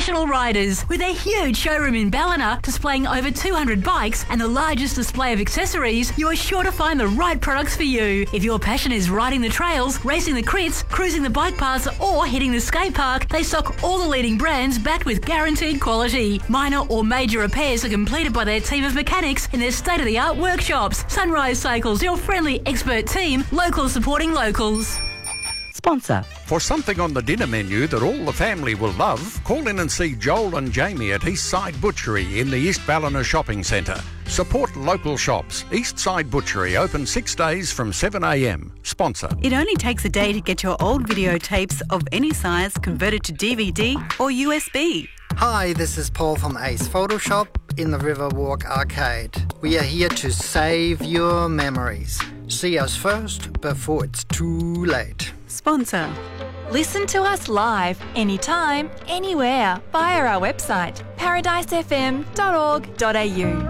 professional riders. With a huge showroom in Ballina displaying over 200 bikes and the largest display of accessories, you are sure to find the right products for you. If your passion is riding the trails, racing the crits, cruising the bike paths or hitting the skate park, they stock all the leading brands backed with guaranteed quality. Minor or major repairs are completed by their team of mechanics in their state-of-the-art workshops. Sunrise Cycles, your friendly expert team, locals supporting locals. Sponsor. For something on the dinner menu that all the family will love, call in and see Joel and Jamie at Eastside Butchery in the East Ballina Shopping Centre. Support local shops. Eastside Butchery open 6 days from 7 a.m. Sponsor. It only takes a day to get your old videotapes of any size converted to DVD or USB. Hi, this is Paul from Ace Photoshop in the Riverwalk Arcade. We are here to save your memories. See us first before it's too late. Sponsor. Listen to us live, anytime, anywhere, via our website, paradisefm.org.au.